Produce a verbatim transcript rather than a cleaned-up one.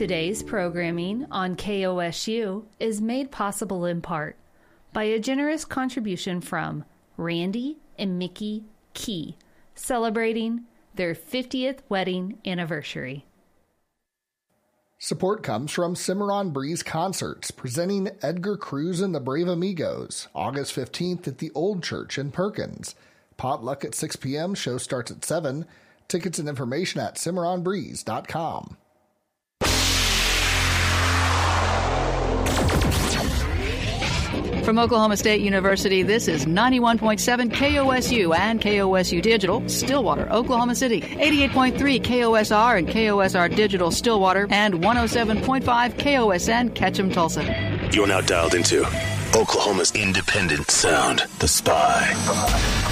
Today's programming on K O S U is made possible in part by a generous contribution from Randy and Mickey Key, celebrating their fiftieth wedding anniversary. Support comes from Cimarron Breeze Concerts, presenting Edgar Cruz and the Brave Amigos, August fifteenth at the Old Church in Perkins. Potluck at six p.m., show starts at seven. Tickets and information at cimarron breeze dot com. From Oklahoma State University, this is ninety-one point seven K O S U and K O S U Digital, Stillwater, Oklahoma City. eighty-eight point three K O S R and K O S R Digital, Stillwater, and one oh seven point five K O S N, Ketchum, Tulsa. You're now dialed into Oklahoma's independent sound, The Spy.